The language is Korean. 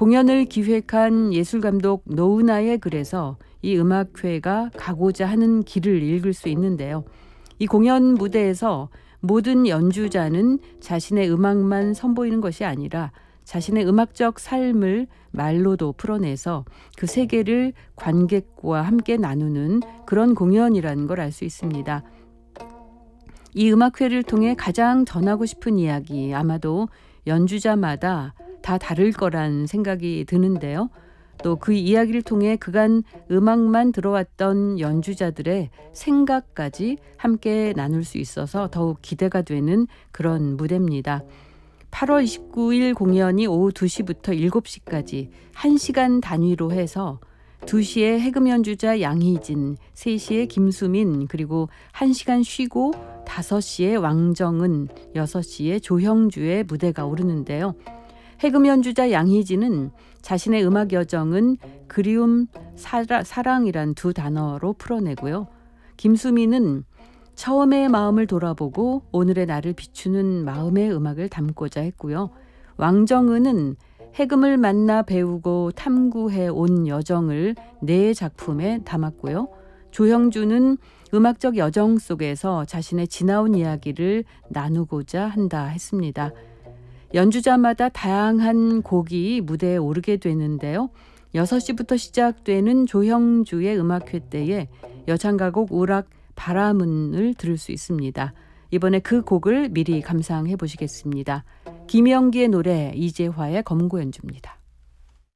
공연을 기획한 예술감독 노은아의 글에서 이 음악회가 가고자 하는 길을 읽을 수 있는데요. 이 공연 무대에서 모든 연주자는 자신의 음악만 선보이는 것이 아니라 자신의 음악적 삶을 말로도 풀어내서 그 세계를 관객과 함께 나누는 그런 공연이라는 걸 알 수 있습니다. 이 음악회를 통해 가장 전하고 싶은 이야기, 아마도 연주자마다 다 다를 거란 생각이 드는데요. 또 그 이야기를 통해 그간 음악만 들어왔던 연주자들의 생각까지 함께 나눌 수 있어서 더욱 기대가 되는 그런 무대입니다. 8월 29일 공연이 오후 2시부터 7시까지 1시간 단위로 해서 2시에 해금 연주자 양희진, 3시에 김수민, 그리고 1시간 쉬고 5시에 왕정은, 6시에 조형주의 무대가 오르는데요. 해금 연주자 양희진은 자신의 음악 여정은 그리움, 사랑이란 두 단어로 풀어내고요. 김수민은 처음의 마음을 돌아보고 오늘의 나를 비추는 마음의 음악을 담고자 했고요. 왕정은은 해금을 만나 배우고 탐구해 온 여정을 네 작품에 담았고요. 조형주는 음악적 여정 속에서 자신의 지나온 이야기를 나누고자 한다 했습니다. 연주자마다 다양한 곡이 무대에 오르게 되는데요. 6시부터 시작되는 조형주의 음악회 때에 여창가곡 우락 바람은을 들을 수 있습니다. 이번에 그 곡을 미리 감상해 보시겠습니다. 김영기의 노래, 이재화의 검고 연주입니다.